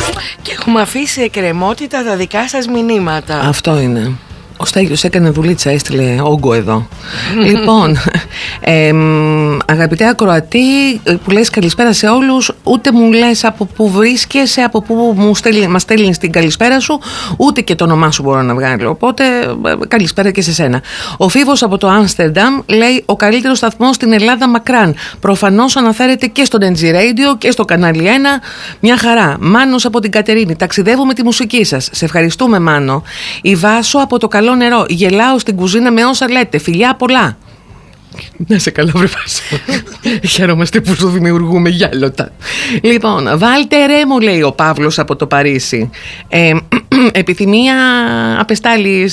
Και έχουμε αφήσει εκκρεμότητα τα δικά σας μηνύματα. Αυτό είναι. Ο Στέλιος έκανε δουλίτσα, έστειλε όγκο εδώ. Λοιπόν, αγαπητέ ακροατή, που λες καλησπέρα σε όλους, ούτε μου λες από πού βρίσκεσαι, από πού μας στέλνεις την καλησπέρα σου, ούτε και το όνομά σου μπορώ να βγάλω. Οπότε, καλησπέρα και σε σένα. Ο Φίβος από το Άμστερνταμ λέει: ο καλύτερος σταθμός στην Ελλάδα μακράν. Προφανώς αναφέρεται και στο NG Radio και στο κανάλι 1. Μια χαρά. Μάνος από την Κατερίνη. Ταξιδεύω με τη μουσική σας. Σε ευχαριστούμε, Μάνο. Η Βάσο από το Καλό Νερό. Γελάω στην κουζίνα με όσα λέτε. Φιλιά πολλά. Να σε καλά, βρε Βάσο. Χαίρομαστε που σου δημιουργούμε γυάλωτα. Λοιπόν, βάλτε ρε, μου λέει ο Παύλος από το Παρίσι. Επιθυμία απεστάλλει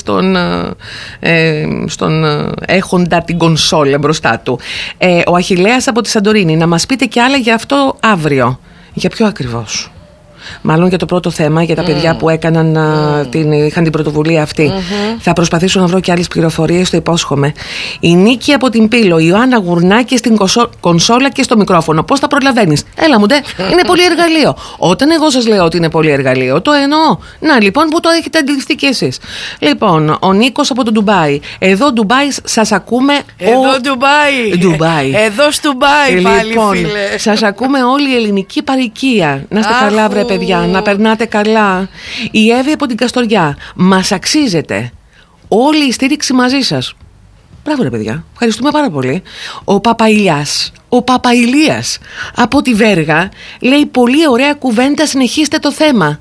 στον έχοντα την κονσόλα μπροστά του. Ο Αχιλλέας από τη Σαντορίνη. Να μας πείτε κι άλλα για αυτό αύριο. Για ποιο ακριβώς? Μάλλον για το πρώτο θέμα, για τα παιδιά που έκαναν, είχαν την πρωτοβουλία αυτή. Θα προσπαθήσω να βρω και άλλες πληροφορίες, το υπόσχομαι. Η Νίκη από την Πύλο, η Ιωάννα Γουρνάκη στην κονσόλα και στο μικρόφωνο. Πώς τα προλαβαίνεις? Έλα μου ντε, είναι πολύ εργαλείο. Όταν εγώ σας λέω ότι είναι πολύ εργαλείο, το εννοώ. Να λοιπόν, που το έχετε αντιληφθεί κι εσείς. Λοιπόν, ο Νίκος από το Ντουμπάι. Εδώ Ντουμπάι σας ακούμε. Εδώ Ντουμπάι. Εδώ στο Ντουμπάι πάλι, λοιπόν, φίλε. σας ακούμε όλη η ελληνική παροικία. Να είστε καλά, βρε παιδιά, να περνάτε καλά. Η Εύη από την Καστοριά. Μας αξίζετε όλη η στήριξη μαζί σας. Μπράβο ρε παιδιά, ευχαριστούμε πάρα πολύ. Ο Παπαηλίας από τη Βέργα λέει: πολύ ωραία κουβέντα, συνεχίστε το θέμα.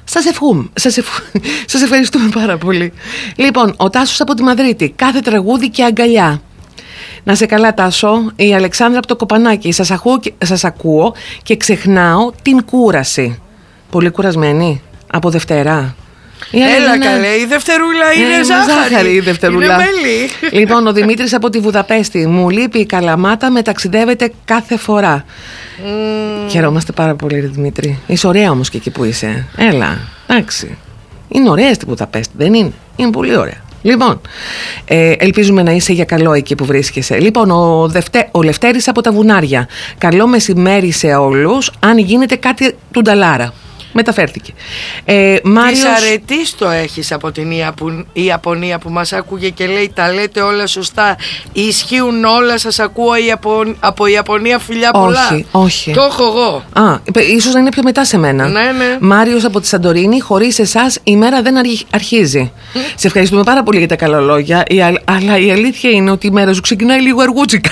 Σας ευχαριστούμε πάρα πολύ. Λοιπόν, ο Τάσος από τη Μαδρίτη. Κάθε και αγκαλιά. Να σε καλά, Τάσο. Η Αλεξάνδρα από το Κοπανάκι. Σας ακούω και ξεχνάω την κούραση. Πολύ κουρασμένη από Δευτέρα. Έλα καλέ, η Δευτερούλα είναι ζάχαρη. Η Δευτερούλα. Είναι μέλι. Λοιπόν, ο Δημήτρης από τη Βουδαπέστη. Μου λείπει η Καλαμάτα, με ταξιδεύετε κάθε φορά. Χαιρόμαστε πάρα πολύ, ρε Δημήτρη. Είσαι ωραία όμως και εκεί που είσαι. Έλα, εντάξει. Είναι ωραία στη Βουδαπέστη, δεν είναι? Είναι πολύ ωραία. Λοιπόν, ελπίζουμε να είσαι για καλό εκεί που βρίσκεσαι. Λοιπόν, ο Λευτέρης από τα Βουνάρια. Καλό μεσημέρι σε όλους. Αν γίνεται κάτι του Νταλάρα. Μεταφέρθηκε. Μάριος... Της αρετής το έχεις από την Ιαπωνία που μας άκουγε και λέει: τα λέτε όλα σωστά, ισχύουν όλα, σας ακούω από Ιαπωνία, φιλιά πολλά. Όχι. Το έχω εγώ. Ίσως να είναι πιο μετά σε μένα. Ναι. Μάριος από τη Σαντορίνη. Χωρίς εσάς η μέρα δεν αρχίζει. Σε ευχαριστούμε πάρα πολύ για τα καλά λόγια, αλλά η αλήθεια είναι ότι η μέρα σου ξεκινάει λίγο αργούτσικα.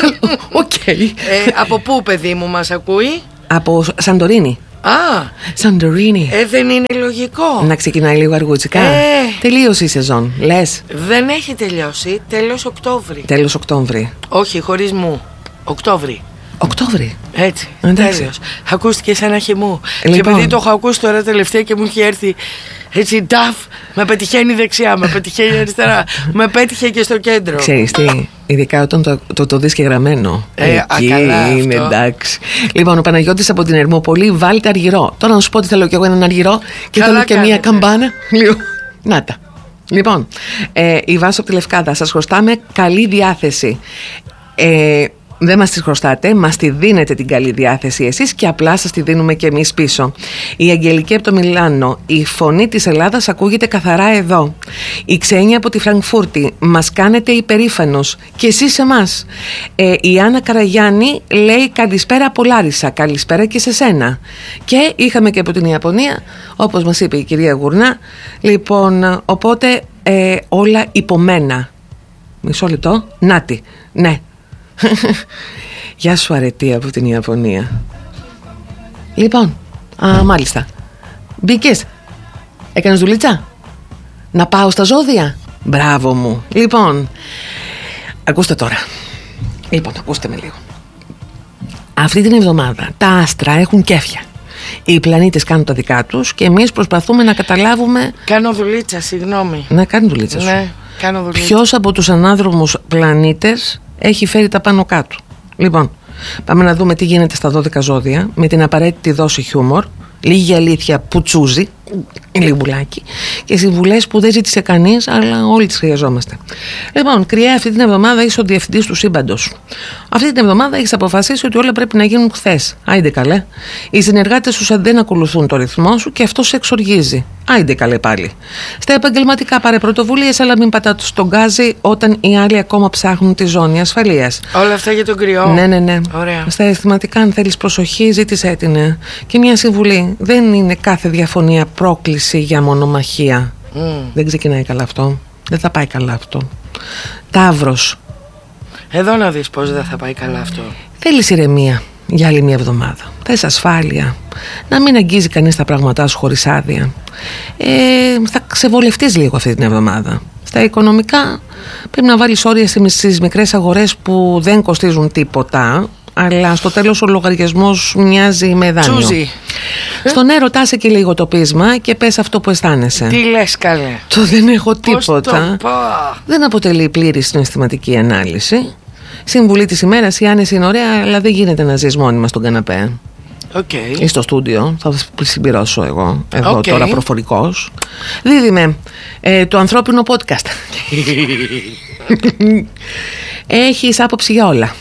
Από πού, παιδί μου, μας ακούει? Από Σαντορίνη. Σαντορίνη. Δεν είναι λογικό να ξεκινάει λίγο αργούτσικα? Τελείωσε η σεζόν, λες? Δεν έχει τελειώσει. Τέλος Οκτώβρη. Όχι, χωρίς μου. Οκτώβρη. Έτσι, τέλειος. Ακούστηκε σαν ένα χυμού. Λοιπόν. Και επειδή το έχω ακούσει τώρα τελευταία και μου έχει έρθει έτσι νταφ, με πετυχαίνει δεξιά, με πετυχαίνει αριστερά, με πέτυχε και στο κέντρο. Ξέρεις τι, ειδικά όταν το δεις και γραμμένο. Εκεί καλά είναι αυτό. Εντάξει. Λοιπόν, ο Παναγιώτης από την Ερμόπολη. Βάλτε αργυρό. Τώρα να σου πω ότι θέλω κι εγώ έναν αργυρό και καλά θέλω και μία καμπάνα. Να τα. Λοιπόν, η Βάσο από τη Λευκάδα. Σας χρωστάμε καλή διάθεση. Δεν μας τη χρωστάτε, μας τη δίνετε την καλή διάθεση εσείς και απλά σας τη δίνουμε και εμείς πίσω. Η Αγγελική από το Μιλάνο. Η φωνή της Ελλάδας ακούγεται καθαρά εδώ. Η Ξένια από τη Φραγκφούρτη. Μας κάνετε υπερήφανος και εσείς εμάς. Η Άννα Καραγιάννη λέει: καλησπέρα από Λάρισα. Καλησπέρα και σε σένα. Και είχαμε και από την Ιαπωνία, όπως μας είπε η κυρία Γουρνά. Λοιπόν, οπότε όλα υπομένα. Μισό λεπτό. Νάτι. Ναι. Γεια σου αρετή από την Ιαπωνία. Λοιπόν, μάλιστα. Μπήκες? Έκανες δουλίτσα? Να πάω στα ζώδια? Μπράβο μου. Λοιπόν, ακούστε τώρα. Λοιπόν, ακούστε με λίγο. Αυτή την εβδομάδα τα άστρα έχουν κέφια. Οι πλανήτες κάνουν τα δικά τους και εμείς προσπαθούμε να καταλάβουμε. Κάνω δουλίτσα, συγγνώμη. Να κάνει δουλίτσα σου. Ναι, κάνω δουλίτσα. Ποιος από τους ανάδρομους πλανήτες έχει φέρει τα πάνω κάτω? Λοιπόν, πάμε να δούμε τι γίνεται στα 12 ζώδια με την απαραίτητη δόση χιούμορ, λίγη αλήθεια που τσούζει. Λιγουλάκι. Και συμβουλές που δεν ζήτησε κανείς, αλλά όλοι τις χρειαζόμαστε. Λοιπόν, Κριέ, αυτή την εβδομάδα είσαι ο διευθυντής του σύμπαντος. Αυτή την εβδομάδα έχεις αποφασίσει ότι όλα πρέπει να γίνουν χθες. Άιντε καλέ. Οι συνεργάτες σου δεν ακολουθούν το ρυθμό σου και αυτό σε εξοργίζει. Άιντε καλέ πάλι. Στα επαγγελματικά πάρε πρωτοβουλίες, αλλά μην πατάτε στον γκάζι όταν οι άλλοι ακόμα ψάχνουν τη ζώνη ασφαλείας. Όλα αυτά για τον Κριό. Ναι. Ωραία. Στα αισθηματικά, αν θέλεις προσοχή, ζήτησέ την. Και μια συμβουλή. Δεν είναι κάθε διαφωνία πρόκληση για μονομαχία. Δεν ξεκινάει καλά αυτό. Δεν θα πάει καλά αυτό. Ταύρος. Εδώ να δεις πως δεν θα πάει καλά αυτό. Θέλεις ηρεμία για άλλη μια εβδομάδα. Θες ασφάλεια. Να μην αγγίζει κανείς τα πράγματά σου χωρίς άδεια. Θα ξεβολευτείς λίγο αυτή την εβδομάδα. Στα οικονομικά πρέπει να βάλεις όρια στις μικρές αγορές που δεν κοστίζουν τίποτα, αλλά στο τέλος ο λογαριασμός μοιάζει με δάνειο. Τσούζι. Στον έρωτάσαι και λίγο το πείσμα και πες αυτό που αισθάνεσαι. Τι λες καλέ? Το δεν έχω τίποτα. Το δεν αποτελεί πλήρη συναισθηματική ανάλυση. Συμβουλή της ημέρας: η άνεση είναι ωραία, αλλά δεν γίνεται να ζεις μόνιμα στον καναπέ. Ή στο στούντιο. Θα συμπληρώσω εγώ εδώ τώρα προφορικός. Δίδυμε, το ανθρώπινο podcast. Έχεις άποψη για όλα.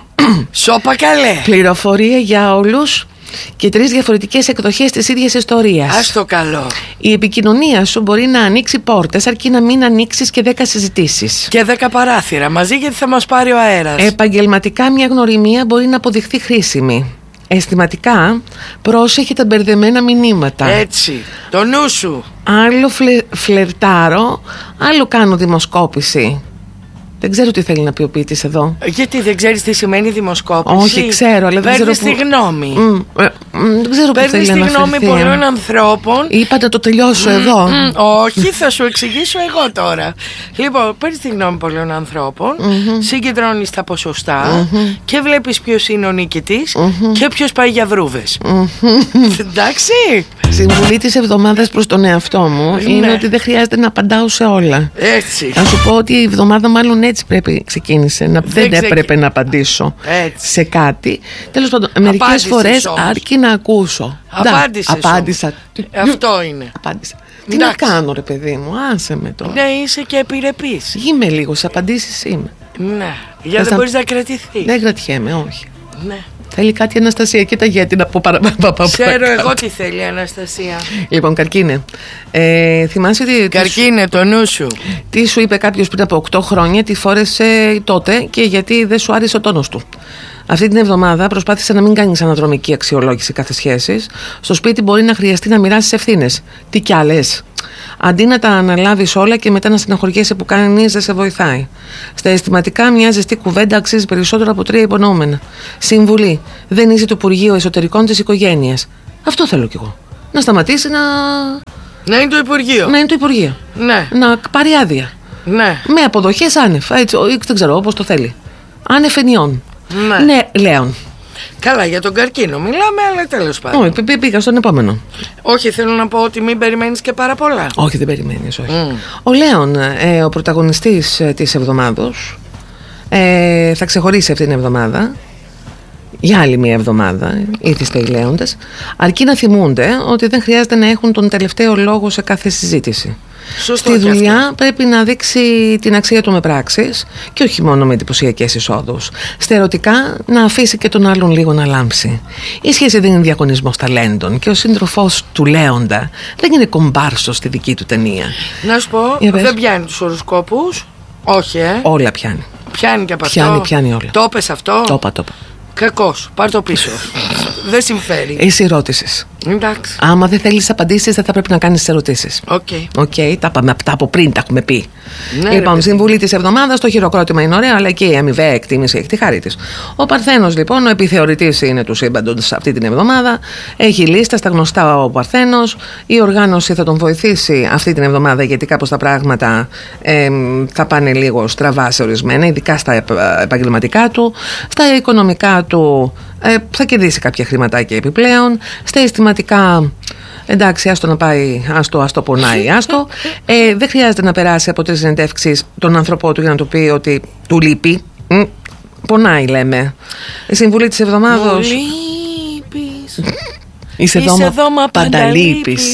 Σώπα καλέ. Πληροφορία για όλους και 3 διαφορετικές εκδοχές της ίδιας ιστορίας. Ας το καλό. Η επικοινωνία σου μπορεί να ανοίξει πόρτες, αρκεί να μην ανοίξεις και 10 συζητήσεις. Και 10 παράθυρα μαζί, γιατί θα μας πάρει ο αέρας. Επαγγελματικά, μια γνωριμία μπορεί να αποδειχθεί χρήσιμη. Αισθηματικά, πρόσεχε τα μπερδεμένα μηνύματα. Έτσι, το νου σου. Άλλο φλερτάρω, άλλο κάνω δημοσκόπηση. Δεν ξέρω τι θέλει να πει ο ποιητής εδώ. Γιατί δεν ξέρεις τι σημαίνει δημοσκόπηση? Όχι, ξέρω, αλλά δεν ξέρω. Παίρνεις τη γνώμη. Δεν ξέρω πού θέλει να αναφερθεί. Παίρνεις τη γνώμη πολλών ανθρώπων. Είπα να το τελειώσω εδώ. Όχι, θα σου εξηγήσω εγώ τώρα. Λοιπόν, παίρνεις τη γνώμη πολλών ανθρώπων, συγκεντρώνεις τα ποσοστά και βλέπεις ποιος είναι ο νικητής και ποιος πάει για βρούβες. Εντάξει. Συμβουλή της εβδομάδας προς τον εαυτό μου είναι ότι δεν χρειάζεται να απαντάω σε όλα. Έτσι. Θα σου πω ότι η εβδομάδα μάλλον έτσι ξεκίνησε. Δεν έπρεπε να απαντήσω σε κάτι. Τέλος πάντων, μερικές φορές αρκεί να ακούσω. Απάντησα. Αυτό είναι. Απάντησα. Τι να κάνω ρε παιδί μου, άσε με τώρα. Ναι, είσαι και επιρρεπής. Είμαι λίγο, σε απαντήσεις είμαι. Ναι, γιατί δεν μπορείς να κρατηθείς. Δεν κρατιέμαι, όχι. Ναι. Θέλει κάτι η Αναστασία, κοίτα γιατί να πω παραπάνω. Ξέρω εγώ τι θέλει η Αναστασία. Λοιπόν, Καρκίνε, θυμάσαι ότι... Καρκίνε, το νου σου. Τι σου είπε κάποιος πριν από 8 χρόνια, τι φόρεσε τότε και γιατί δεν σου άρεσε ο τόνος του. Αυτή την εβδομάδα προσπάθησε να μην κάνεις αναδρομική αξιολόγηση κάθε σχέσης. Στο σπίτι μπορεί να χρειαστεί να μοιράσεις ευθύνες. Τι κι άλλες. Αντί να τα αναλάβεις όλα και μετά να στεναχωριέσαι που κανείς δεν σε βοηθάει. Στα αισθηματικά, μια ζεστή κουβέντα αξίζει περισσότερο από 3 υπονοούμενα. Συμβουλή: δεν είσαι το Υπουργείο Εσωτερικών της οικογένειας. Αυτό θέλω κι εγώ. Να σταματήσει να. Να είναι το Υπουργείο. Να είναι το Υπουργείο. Ναι. Να πάρει άδεια. Ναι. Με αποδοχές άνευ. Έτσι, δεν ξέρω, όπως το θέλει. Άνευ ενιών. Ναι, Λέων. Καλά, για τον καρκίνο μιλάμε, αλλά τέλος πάντων. Όχι, πήγα στον επόμενο. Όχι, θέλω να πω ότι μην περιμένεις και πάρα πολλά. Όχι, δεν περιμένεις, όχι. Ο Λέων, ο πρωταγωνιστής της εβδομάδος, θα ξεχωρίσει αυτήν την εβδομάδα. Για άλλη μια εβδομάδα, ήθιστε οι Λέοντες, αρκεί να θυμούνται ότι δεν χρειάζεται να έχουν τον τελευταίο λόγο σε κάθε συζήτηση. Σωστό. Στη δουλειά πρέπει να δείξει την αξία του με πράξεις και όχι μόνο με εντυπωσιακές εισόδους. Στα ερωτικά να αφήσει και τον άλλον λίγο να λάμψει. Η σχέση δεν είναι διαγωνισμός ταλέντων και ο σύντροφός του Λέοντα δεν είναι κομπάρσος στη δική του ταινία. Να σου πω, δεν πιάνει τους οροσκόπους. Όχι, Όλα πιάνει. Πιάνει και από αυτό. Πιάνει όλα. Το είπες αυτό. Το είπα. Κακός, πάρ' το πίσω. Δεν συμφέρει. Εσύ ρώτησες. Εντάξει. Άμα δεν θέλεις απαντήσεις, δεν θα πρέπει να κάνεις ερωτήσεις. Οκ. Τα από πριν τα έχουμε πει. Ναι, λοιπόν, συμβουλή της εβδομάδας: το χειροκρότημα είναι ωραίο, αλλά και η αμοιβαία εκτίμηση έχει τη χάρη της. Ο Παρθένος, λοιπόν, ο επιθεωρητής είναι του σύμπαντος αυτή την εβδομάδα. Έχει λίστα στα γνωστά ο Παρθένος. Η οργάνωση θα τον βοηθήσει αυτή την εβδομάδα, γιατί κάπως τα πράγματα θα πάνε λίγο στραβά σε ορισμένα, ειδικά στα επαγγελματικά του. Στα οικονομικά του θα κερδίσει κάποια χρηματάκια επιπλέον. Στα αισθηματικά, εντάξει, άστο να πάει, άστο πονάει, άστο. Δεν χρειάζεται να περάσει από 3 συνεντεύξεις τον άνθρωπό του για να του πει ότι του λείπει. Πονάει, λέμε. Η συμβουλή της εβδομάδος: μου λείπεις. Είσαι εδώ μα πάντα λείπεις.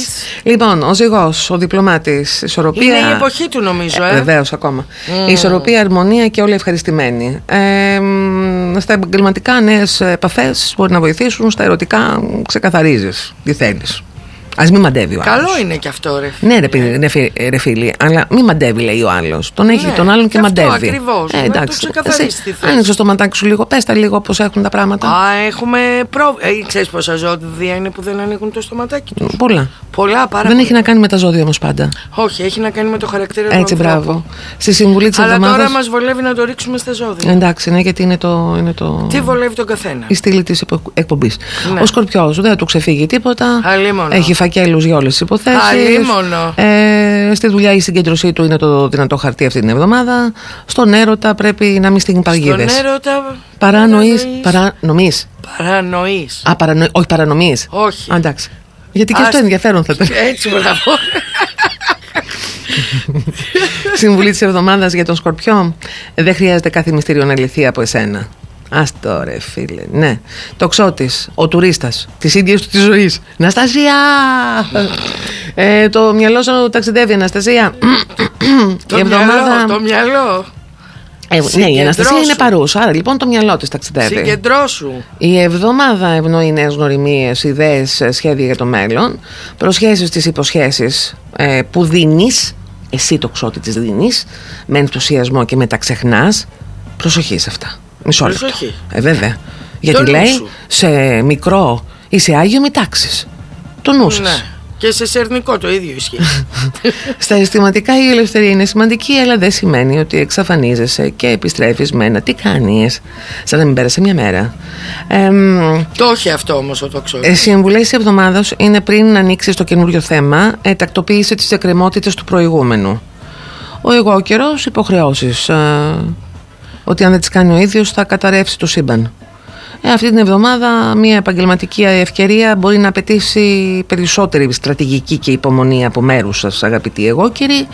Λοιπόν, ο ζυγός, ο διπλωμάτης, ισορροπία. Είναι η εποχή του νομίζω, Βεβαίως ακόμα. Η ισορροπία, αρμονία και όλοι ευχαριστημένοι. Στα επαγγελματικά νέες επαφές μπορεί να βοηθήσουν. Στα ερωτικά ξεκαθαρίζεις τι θέλεις. Ας μην μαντεύει ο άλλος. Καλό είναι και αυτό, ρε. Ναι, ρε φίλοι, αλλά μην μαντεύει, λέει ο άλλος. Τον έχει τον άλλον και μαντεύει. Αυτό ακριβώς. Εντάξει. Άνοιξε το στοματάκι σου λίγο, πες τα λίγο πώς έχουν τα πράγματα. Έχουμε πρόβλημα. Ξέρεις πόσα ζώδια είναι που δεν ανοίγουν το στοματάκι τους? Πολλά. Δεν έχει να κάνει με τα ζώδια όμως πάντα. Όχι, έχει να κάνει με το χαρακτήρα του ανθρώπου. Έτσι, μπράβο. Στη συμβουλή της εβδομάδας. Αλλά τώρα μας βολεύει να το ρίξουμε στα ζώδια. Εντάξει, ναι, γιατί είναι το. Τι βολεύει τον καθένα? Η στήλη της εκπομπής. Ναι. Ο Σκορπιός δεν του ξεφύγει τίποτα. Έχει φακέλους για όλες τις υποθέσεις. Στη δουλειά η συγκέντρωσή του είναι το δυνατό χαρτί αυτή την εβδομάδα. Στον έρωτα πρέπει να μην στείλει παγίδες. Στον έρωτα. Παρανοείς. Όχι, παρανομείς. Όχι. Εντάξει. Γιατί και αυτό ενδιαφέρον θα ήταν. Έτσι, μπράβο. Συμβουλή της εβδομάδας για τον Σκορπιό. Δεν χρειάζεται κάθε μυστήριο να λυθεί από εσένα. Άστο ρε φίλε. Ναι. Τοξότης, ο τουρίστας της ίδιας του της ζωής. Αναστασία! Το μυαλό σου ταξιδεύει, Αναστασία. Το μυαλό. Ναι, η Αναστασία είναι παρούσα. Άρα λοιπόν το μυαλό της ταξιδεύει. Συγκεντρώσου. Η εβδομάδα ευνοεί νέες γνωριμίες, ιδέες, σχέδια για το μέλλον. Προσχέσεις τις υποσχέσεις που δίνεις. Εσύ τοξότη τις δίνεις. Με ενθουσιασμό και με τα ξεχνάς. Προσοχή σε αυτά. Μισό λεπτό. Βέβαια. Γιατί λέει σε μικρό ή σε άγιο μη τάξεις το νου σας. Ναι. Και σε σερνικό το ίδιο ισχύει. Στα αισθηματικά η ελευθερία είναι σημαντική, αλλά δεν σημαίνει ότι εξαφανίζεσαι και επιστρέφεις με ένα τι κάνεις, σαν να μην πέρασε μια μέρα. Το όχι αυτό όμως ο τοξότης. Συμβουλές της εβδομάδας είναι πριν ανοίξεις το καινούριο θέμα, τακτοποίησε τις εκκρεμότητες του προηγούμενου. Ο εγώ καιρός, υποχρεώσεις. Ότι αν δεν τις κάνει ο ίδιος θα καταρρεύσει το σύμπαν. Αυτή την εβδομάδα μια επαγγελματική ευκαιρία μπορεί να απαιτήσει περισσότερη στρατηγική και υπομονή από μέρους σας, αγαπητοί εγώκεροι.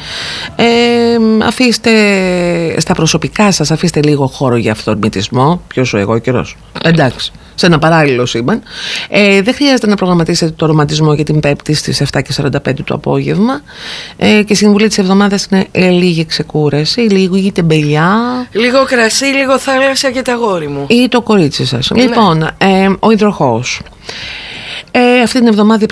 Αφήστε στα προσωπικά σας, αφήστε λίγο χώρο για αυθορμητισμό. Ποιος ο εγώκερος? Εντάξει, σε ένα παράλληλο σύμπαν. Δεν χρειάζεται να προγραμματίσετε το ρομαντισμό για την Πέμπτη στις 7:45 το απόγευμα. Και η συμβουλή της εβδομάδας είναι λίγη ξεκούραση, λίγη τεμπελιά. Λίγο κρασί, λίγο θάλασσα και τα γόρι μου. Ή το κορίτσι σας. Ναι. Λοιπόν, ο υδροχόος. Αυτή την εβδομάδα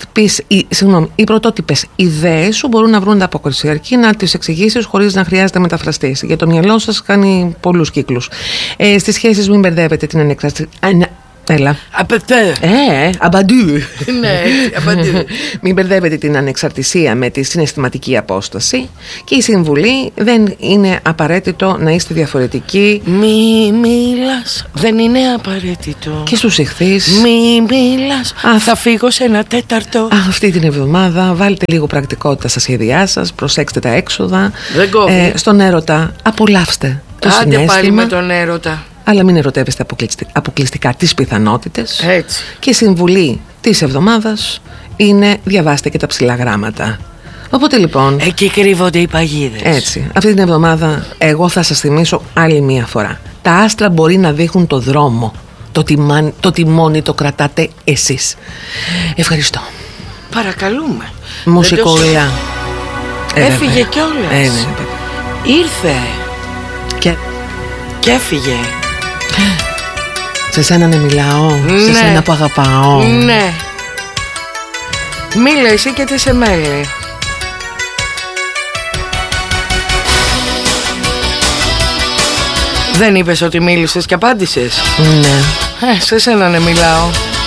οι πρωτότυπες ιδέες σου μπορούν να βρουν ανταπόκριση, αρκεί να τις εξηγήσεις χωρίς να χρειάζεται μεταφραστείς. Για το μυαλό σας κάνει πολλούς κύκλους. Στις σχέσεις μην μπερδεύετε την ανεξαρτησία. Έλα. Αμπαντού. Ναι, αμπαντού. Μην μπερδεύετε την ανεξαρτησία με τη συναισθηματική απόσταση. Και η συμβουλή δεν είναι απαραίτητο να είστε διαφορετικοί. Μη μιλάς, δεν είναι απαραίτητο. Και στους ηχθείς. Μη μιλάς, θα φύγω σε ένα τέταρτο. Αυτή την εβδομάδα βάλτε λίγο πρακτικότητα στα σχέδιά σας. Προσέξτε τα έξοδα. Δεν κόβει. Στον έρωτα απολαύστε το συναίσθημα. Άντε πάλι με τον έρωτα. Αλλά μην ερωτεύεστε αποκλειστικά τις πιθανότητες. Έτσι. Και η συμβουλή της εβδομάδας είναι διαβάστε και τα ψηλά γράμματα. Οπότε λοιπόν, εκεί κρύβονται οι παγίδες. Έτσι. Αυτή την εβδομάδα εγώ θα σας θυμίσω άλλη μία φορά. Τα άστρα μπορεί να δείχνουν το δρόμο. Το τιμόνι το κρατάτε εσείς. Ευχαριστώ. Παρακαλούμε. Μουσικόλια. Έφυγε κιόλας. Ναι. Ήρθε. Και έφυγε. Σε σένα να μιλάω. Ναι. Σε σένα που αγαπάω. Ναι. Μίλα εσύ και τι σε μέλη. Δεν είπες ότι μίλησες και απάντησες? Ναι. Σε σένα να μιλάω.